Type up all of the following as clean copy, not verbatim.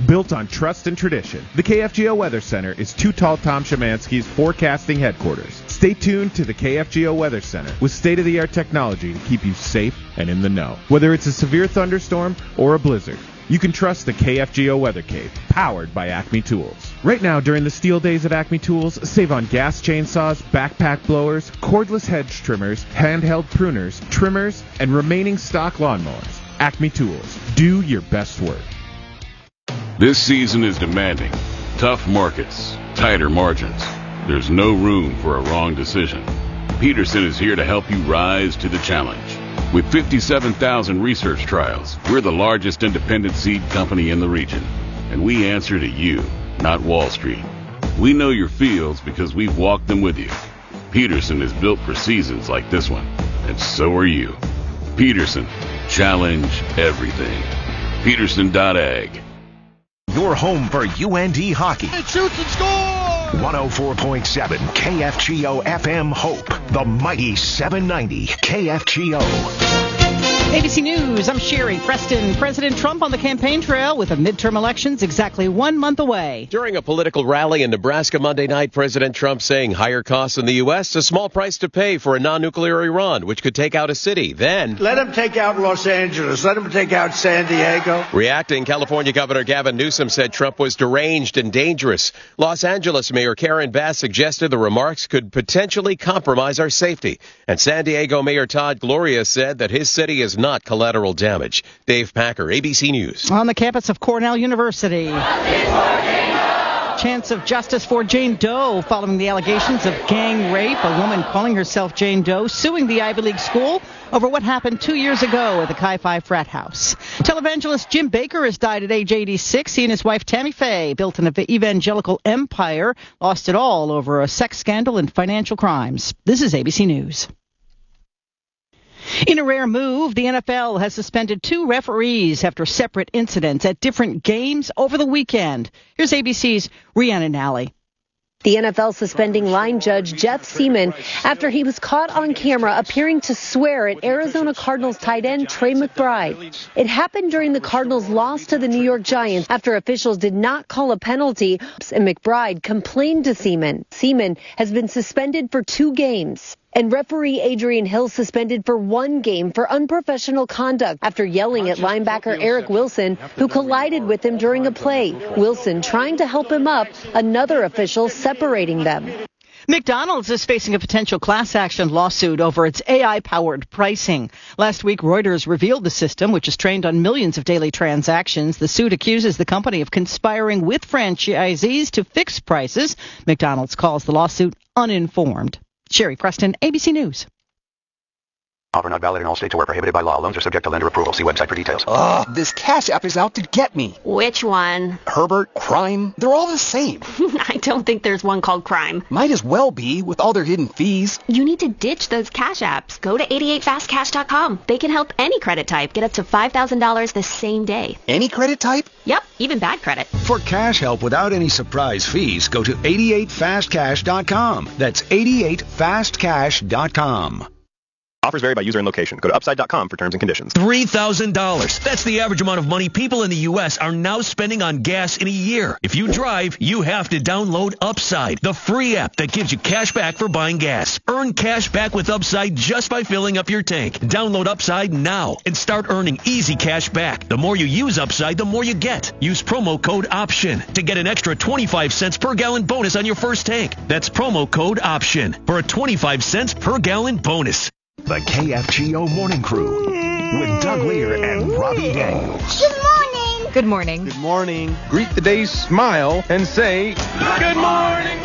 built on trust and tradition. The KFGO Weather Center is Too Tall Tom Szymanski's forecasting headquarters. Stay tuned to the KFGO Weather Center with state-of-the-art technology to keep you safe and in the know. Whether it's a severe thunderstorm or a blizzard, you can trust the KFGO Weather Cave, powered by Acme Tools. Right now, during the steel days at Acme Tools, save on gas chainsaws, backpack blowers, cordless hedge trimmers, handheld pruners, trimmers, and remaining stock lawnmowers. Acme Tools. Do your best work. This season is demanding. Tough markets, tighter margins. There's no room for a wrong decision. Peterson is here to help you rise to the challenge. With 57,000 research trials, we're the largest independent seed company in the region. And we answer to you, not Wall Street. We know your fields because we've walked them with you. Peterson is built for seasons like this one, and so are you. Peterson, challenge everything. Peterson.ag. Your home for UND hockey. It shoots and scores! 104.7 KFGO FM Hope. The mighty 790 KFGO. ABC News, I'm Sherry Preston. President Trump on the campaign trail with the midterm elections exactly 1 month away. During a political rally in Nebraska Monday night, President Trump saying higher costs in the U.S., a small price to pay for a non-nuclear Iran, which could take out a city. Then, let them take out Los Angeles. Let them take out San Diego. Reacting, California Governor Gavin Newsom said Trump was deranged and dangerous. Los Angeles Mayor Karen Bass suggested the remarks could potentially compromise our safety. And San Diego Mayor Todd Gloria said that his city is not collateral damage. Dave Packer, ABC News. On the campus of Cornell University. Chance of justice for Jane Doe following the allegations of gang rape. A woman calling herself Jane Doe suing the Ivy League school over what happened 2 years ago at the Chi Phi frat house. Televangelist Jim Bakker has died at age 86. He and his wife Tammy Faye built an evangelical empire, lost it all over a sex scandal and financial crimes. This is ABC News. In a rare move, the NFL has suspended 2 referees after separate incidents at different games over the weekend. Here's ABC's Rhiannon Alley. The NFL suspending line judge Jeff Seaman after he was caught on camera appearing to swear at Arizona Cardinals tight end Trey McBride. It happened during the Cardinals' loss to the New York Giants after officials did not call a penalty, and McBride complained to Seaman. Seaman has been suspended for 2 games. And referee Adrian Hill suspended for 1 game for unprofessional conduct after yelling at linebacker Eric Wilson, who collided with him during a play. Wilson trying to help him up, another official separating them. McDonald's is facing a potential class action lawsuit over its AI-powered pricing. Last week, Reuters revealed the system, which is trained on millions of daily transactions. The suit accuses the company of conspiring with franchisees to fix prices. McDonald's calls the lawsuit uninformed. Sherry Preston, ABC News. Offer not valid in all states or where prohibited by law. Loans are subject to lender approval. See website for details. Ugh, this Cash App is out to get me. Which one? Herbert, Crime, they're all the same. I don't think there's one called Crime. Might as well be, with all their hidden fees. You need to ditch those Cash Apps. Go to 88fastcash.com. They can help any credit type get up to $5,000 the same day. Any credit type? Yep, even bad credit. For cash help without any surprise fees, go to 88fastcash.com. That's 88fastcash.com. Offers vary by user and location. Go to upside.com for terms and conditions. $3,000. That's the average amount of money people in the U.S. are now spending on gas in a year. If you drive, you have to download Upside, the free app that gives you cash back for buying gas. Earn cash back with Upside just by filling up your tank. Download Upside now and start earning easy cash back. The more you use Upside, the more you get. Use promo code OPTION to get an extra 25 cents per gallon bonus on your first tank. That's promo code OPTION for a 25 cents per gallon bonus. The KFGO Morning Crew with Doug Lear and Robbie Daniels. Good morning. Good morning. Good morning. Greet the day, smile, and say, good morning.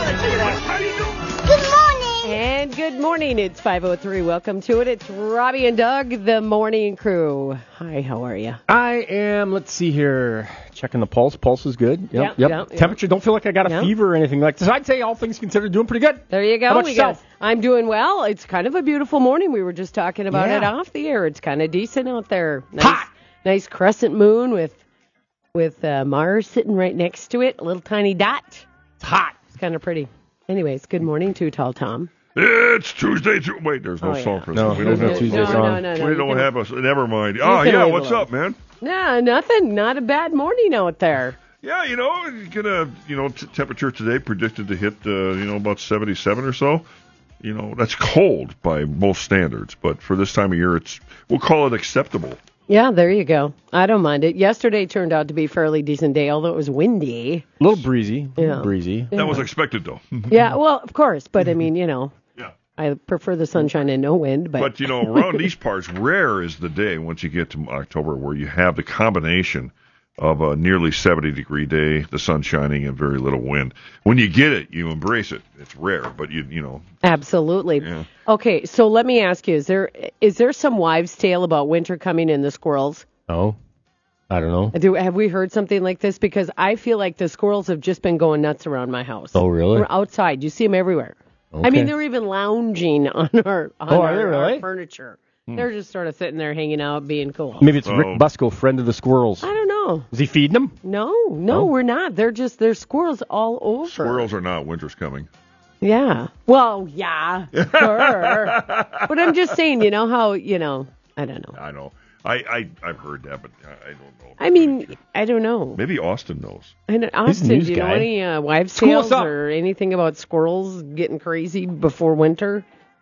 Good morning. And good morning. It's 5:03. Welcome to it. It's Robbie and Doug, the Morning Crew. Hi, how are you? I am, let's see here, checking the pulse. Pulse is good. Yep. Temperature, don't feel like I got a fever or anything like this. I'd say all things considered doing pretty good. There you go. How about yourself? I'm doing well. It's kind of a beautiful morning. We were just talking about it off the air. It's kind of decent out there. Nice crescent moon with Mars sitting right next to it. A little tiny dot. It's hot. It's kind of pretty. Anyways, good morning, Too Tall Tom. It's Tuesday. Wait, there's no song for this. No, We don't have Tuesday song. No. We don't have a. Never mind. Oh, yeah, what's up, man? Yeah, nothing. Not a bad morning out there. Yeah, temperature today predicted to hit, about 77 or so. That's cold by most standards, but for this time of year, we'll call it acceptable. Yeah, there you go. I don't mind it. Yesterday turned out to be a fairly decent day, although it was windy. A little breezy. Yeah. Breezy. That was expected, though. Yeah, well, of course, but I mean, Yeah. I prefer the sunshine and no wind, but around these parts, rare is the day once you get to October where you have the combination of a nearly 70-degree day, the sun shining, and very little wind. When you get it, you embrace it. It's rare, but Absolutely. Yeah. Okay, so let me ask you, is there some wives' tale about winter coming in the squirrels? Oh, I don't know. Have we heard something like this? Because I feel like the squirrels have just been going nuts around my house. Oh, really? We're outside. You see them everywhere. Okay. I mean, they're even lounging on our furniture. They're just sort of sitting there hanging out, being cool. Maybe it's Rick Busco, friend of the squirrels. I don't know. Is he feeding them? No, we're not. There's squirrels all over. Squirrels are not. Winter's coming. Yeah. Well, yeah. Sure. But I'm just saying, how, I don't know. I know. I've heard that, but I don't know. I mean, I don't know. Maybe Austin knows. Austin, do you know any wives' tales or anything about squirrels getting crazy before winter?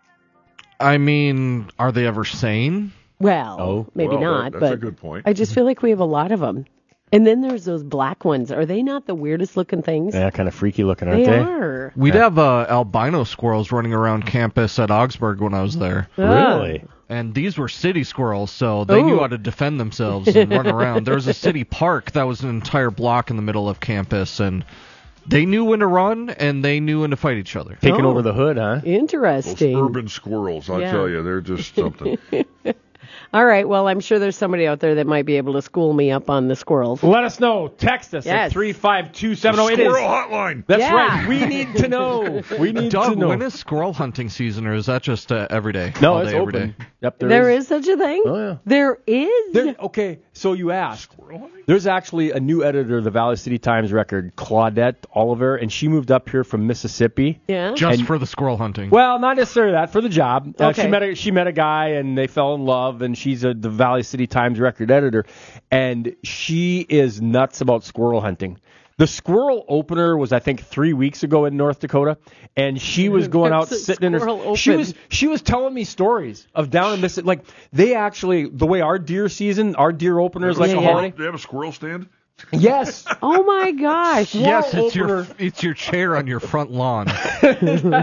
I mean, are they ever sane? Well, maybe not. That's but a good point. I just feel like we have a lot of them. And then there's those black ones. Are they not the weirdest looking things? Yeah, kind of freaky looking, aren't they? They are. We'd have albino squirrels running around campus at Augsburg when I was there. Really? And these were city squirrels, so they knew how to defend themselves and run around. There was a city park that was an entire block in the middle of campus, and they knew when to run, and they knew when to fight each other. Taking over the hood, huh? Interesting. Those urban squirrels, I tell you, they're just something. All right, well, I'm sure there's somebody out there that might be able to school me up on the squirrels. Let us know. Text us at 352-708. Squirrel hotline. That's right. We need to know. Doug, when is squirrel hunting season, or is that just every day? No, it's open. Yep, there is such a thing? Oh, yeah. There is? Okay, so you asked. There's actually a new editor of the Valley City Times Record, Claudette Oliver, and she moved up here from Mississippi. Yeah. Just for the squirrel hunting. Well, not necessarily that, for the job. Okay. She met a guy, and they fell in love, and she's the Valley City Times Record editor, and she is nuts about squirrel hunting. The squirrel opener was, I think, 3 weeks ago in North Dakota, and she was going out sitting in her. She was telling me stories of down in Mississippi. Like they actually, the way our deer opener is like a holiday. Do they have a squirrel stand? Yes. Oh my gosh. Yes, it's your chair on your front lawn. What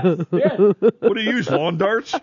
do you use? Lawn darts?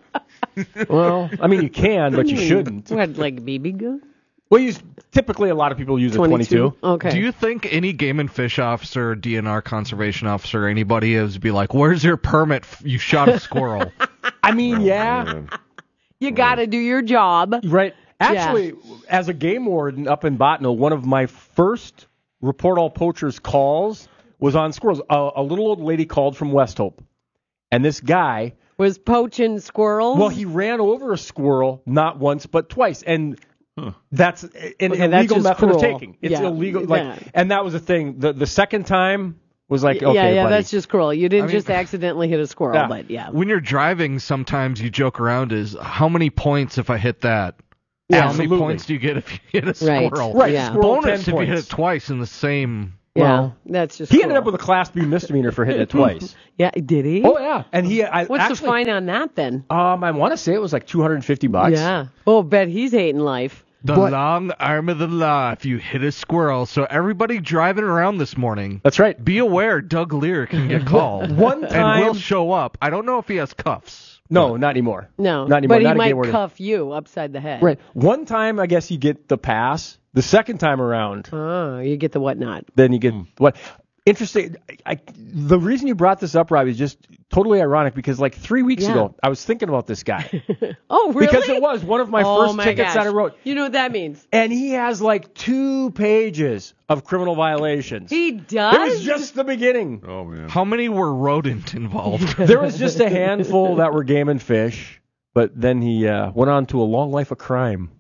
Well, I mean you can, but you shouldn't. What, like BB gun? Well, typically a lot of people use a 22. Okay. Do you think any game and fish officer, DNR conservation officer, anybody is be like, "Where's your permit? You shot a squirrel." I mean, yeah. You got to do your job. Right. Actually, as a game warden up in Bottineau, one of my first Report All Poachers calls was on squirrels. A little old lady called from West Hope, and this guy was poaching squirrels. Well, he ran over a squirrel not once but twice, and that's an illegal method of taking. It's illegal. And that was the thing. The second time was like, okay, buddy. That's just cruel. You didn't just accidentally hit a squirrel, but yeah. When you're driving, sometimes you joke around is how many points if I hit that. Yeah, how many points do you get if you hit a squirrel? Right. Yeah. Bonus if you hit it twice in the same. Yeah, well, that's just. He ended up with a Class B misdemeanor for hitting it twice. Yeah, did he? Oh yeah, and what's the fine on that then? I want to say it was like $250. Yeah. Oh, bet he's hating life. The long arm of the law if you hit a squirrel. So everybody driving around this morning. That's right. Be aware, Doug Lear can get called. One time. And will show up. I don't know if he has cuffs. No, not anymore. No, not anymore. But not he might cuff you upside the head. Right. One time, I guess you get the pass. The second time around. Oh, you get the whatnot. Then you get what? Interesting. The reason you brought this up, Rob, is just totally ironic because like 3 weeks ago, I was thinking about this guy. Oh, really? Because it was one of my first tickets that I wrote. You know what that means? And he has like 2 pages of criminal violations. He does? It was just the beginning. Oh, man. How many were rodent involved? There was just a handful that were game and fish, but then he went on to a long life of crime.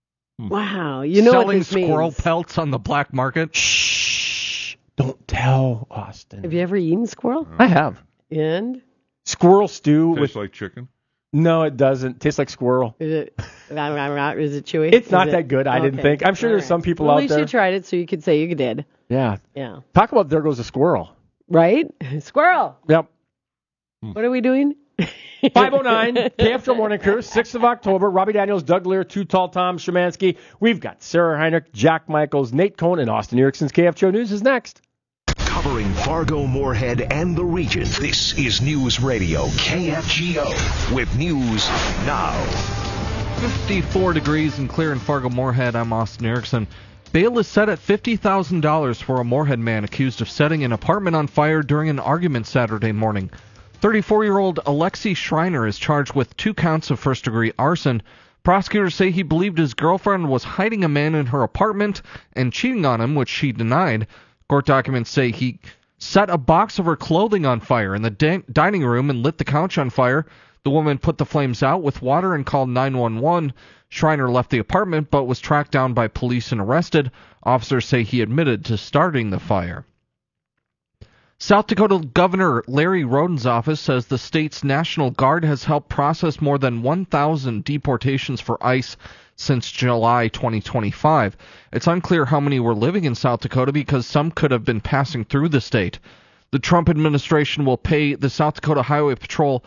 Wow. You know Selling what this squirrel means. pelts on the black market? Shh. Don't tell, Austin. Have you ever eaten squirrel? I have. And? Squirrel stew Tastes with like chicken. No, it doesn't. Tastes like squirrel. Is it chewy? It's not that good, I didn't think. I'm sure there's some people well, out at least there. you tried it, so you could say you did. Yeah. Yeah. Talk about there goes a squirrel. Right? Squirrel. Yep. What are we doing? 5:09, KFGO Morning Crew, 6th of October. Robbie Daniels, Doug Lear, Too Tall Tom Szymanski. We've got Sarah Heinrich, Jack Michaels, Nate Cohn, and Austin Erickson's KFGO News is next. Covering Fargo, Moorhead, and the region. This is News Radio KFGO with news now. 54 degrees and clear in Fargo, Moorhead. I'm Austin Erickson. Bail is set at $50,000 for a Moorhead man accused of setting an apartment on fire during an argument Saturday morning. 34-year-old Alexi Schreiner is charged with 2 counts of first-degree arson. Prosecutors say he believed his girlfriend was hiding a man in her apartment and cheating on him, which she denied. Court documents say he set a box of her clothing on fire in the dining room and lit the couch on fire. The woman put the flames out with water and called 911. Schreiner left the apartment but was tracked down by police and arrested. Officers say he admitted to starting the fire. South Dakota Governor Larry Roden's office says the state's National Guard has helped process more than 1,000 deportations for ICE since July 2025. It's unclear how many were living in South Dakota because some could have been passing through the state. The Trump administration will pay the South Dakota Highway Patrol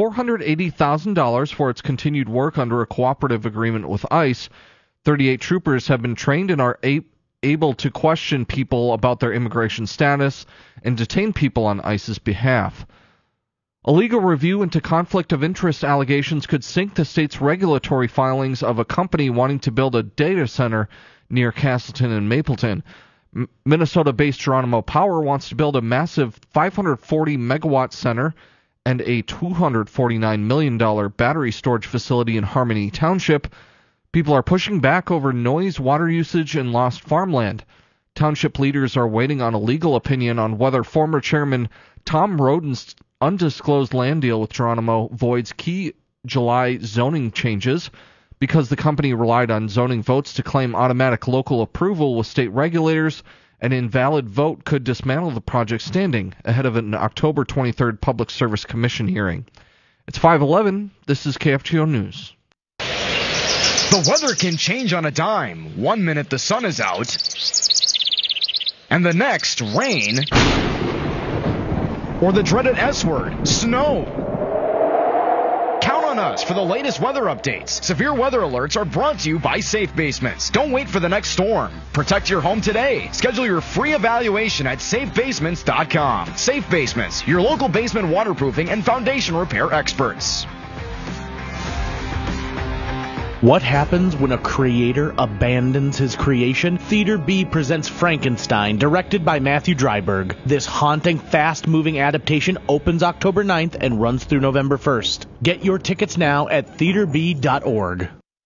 $480,000 for its continued work under a cooperative agreement with ICE. 38 troopers have been trained and are able to question people about their immigration status and detain people on ICE's behalf. A legal review into conflict of interest allegations could sink the state's regulatory filings of a company wanting to build a data center near Castleton and Mapleton. Minnesota-based Geronimo Power wants to build a massive 540-megawatt center and a $249 million battery storage facility in Harmony Township. People are pushing back over noise, water usage, and lost farmland. Township leaders are waiting on a legal opinion on whether former chairman Tom Roden's undisclosed land deal with Geronimo voids key July zoning changes. Because the company relied on zoning votes to claim automatic local approval with state regulators, an invalid vote could dismantle the project's standing ahead of an October 23rd Public Service Commission hearing. It's 5:11. This is KFGO News. The weather can change on a dime. 1 minute the sun is out, and the next, rain. Or the dreaded S word, snow. Count on us for the latest weather updates. Severe weather alerts are brought to you by Safe Basements. Don't wait for the next storm. Protect your home today. Schedule your free evaluation at safebasements.com. Safe Basements, your local basement waterproofing and foundation repair experts. What happens when a creator abandons his creation? Theater B presents Frankenstein, directed by Matthew Dryburgh. This haunting, fast-moving adaptation opens October 9th and runs through November 1st. Get your tickets now at theaterb.org.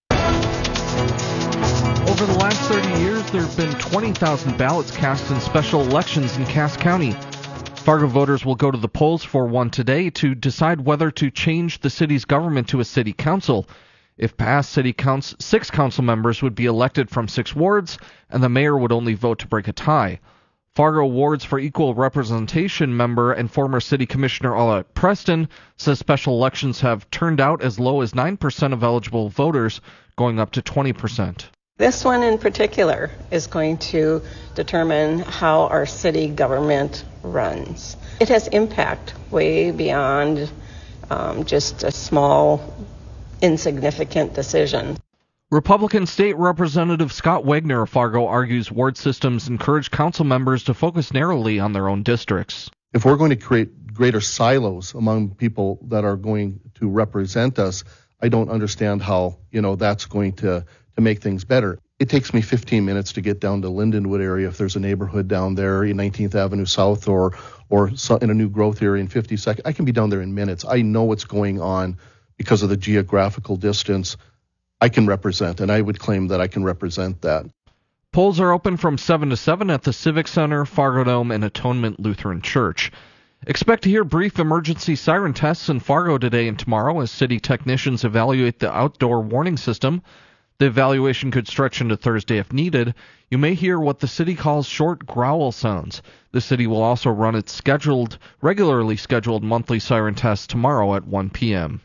Over the last 30 years, there have been 20,000 ballots cast in special elections in Cass County. Fargo voters will go to the polls for one today to decide whether to change the city's government to a city council. If passed, 6 council members would be elected from 6 wards, and the mayor would only vote to break a tie. Fargo Wards for Equal Representation member and former city commissioner Alec Preston says special elections have turned out as low as 9% of eligible voters, going up to 20%. This one in particular is going to determine how our city government runs. It has impact way beyond just a small, insignificant decision. Republican State Representative Scott Wagner of Fargo argues ward systems encourage council members to focus narrowly on their own districts. If we're going to create greater silos among people that are going to represent us, I don't understand how, that's going to make things better. It takes me 15 minutes to get down to Lindenwood area if there's a neighborhood down there in 19th Avenue South or in a new growth area in 52nd. I can be down there in minutes. I know what's going on because of the geographical distance. I can represent, and I would claim that I can represent that. Polls are open from 7 to 7 at the Civic Center, Fargo Dome, and Atonement Lutheran Church. Expect to hear brief emergency siren tests in Fargo today and tomorrow as city technicians evaluate the outdoor warning system. The evaluation could stretch into Thursday if needed. You may hear what the city calls short growl sounds. The city will also run its regularly scheduled monthly siren test tomorrow at 1 p.m.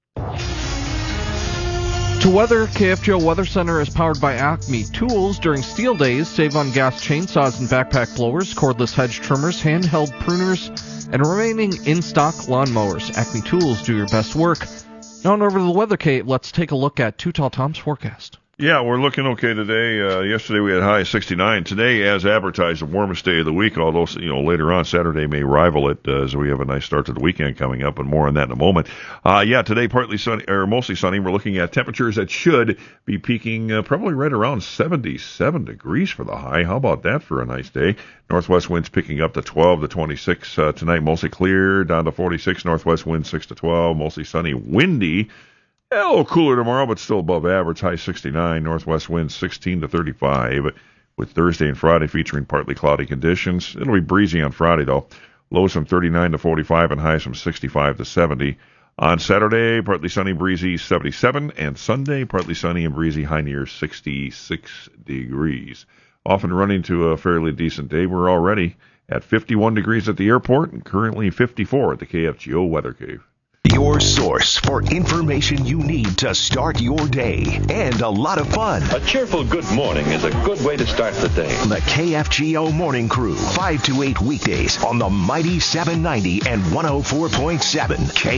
To weather, KFGO Weather Center is powered by Acme Tools. During steel days, save on gas chainsaws and backpack blowers, cordless hedge trimmers, handheld pruners, and remaining in-stock lawnmowers. Acme Tools, do your best work. Now on over to the weather, Kate. Let's take a look at Too Tall Tom's forecast. Yeah, we're looking okay today. Yesterday we had high 69. Today, as advertised, the warmest day of the week, although, later on Saturday may rival it as we have a nice start to the weekend coming up, and more on that in a moment. Today partly sunny, or mostly sunny. We're looking at temperatures that should be peaking probably right around 77 degrees for the high. How about that for a nice day? Northwest winds picking up to 12 to 26 tonight, mostly clear, down to 46. Northwest winds 6 to 12, mostly sunny, windy. A little cooler tomorrow, but still above average, high 69. Northwest winds 16 to 35, with Thursday and Friday featuring partly cloudy conditions. It'll be breezy on Friday, though. Lows from 39 to 45 and highs from 65 to 70. On Saturday, partly sunny, breezy, 77. And Sunday, partly sunny and breezy, high near 66 degrees. Off and running to a fairly decent day. We're already at 51 degrees at the airport and currently 54 at the KFGO Weather Cave. Your source for information you need to start your day and a lot of fun. A cheerful good morning is a good way to start the day. The KFGO Morning Crew, 5 to 8 weekdays on the mighty 790 and 104.7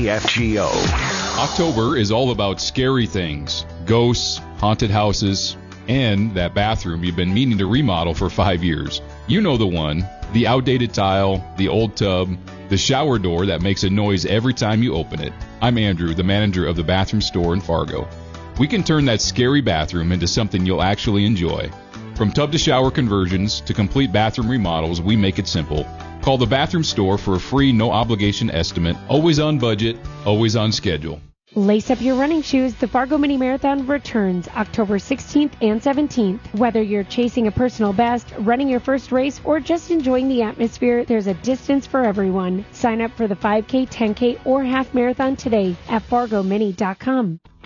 KFGO. October is all about scary things, ghosts, haunted houses, and that bathroom you've been meaning to remodel for 5 years. You know the one, the outdated tile, the old tub, the shower door that makes a noise every time you open it. I'm Andrew, the manager of the bathroom store in Fargo. We can turn that scary bathroom into something you'll actually enjoy. From tub to shower conversions to complete bathroom remodels, we make it simple. Call the bathroom store for a free, no-obligation estimate. Always on budget, always on schedule. Lace up your running shoes. The Fargo Mini Marathon returns October 16th and 17th. Whether you're chasing a personal best, running your first race, or just enjoying the atmosphere, there's a distance for everyone. Sign up for the 5K, 10K, or half marathon today at fargomini.com.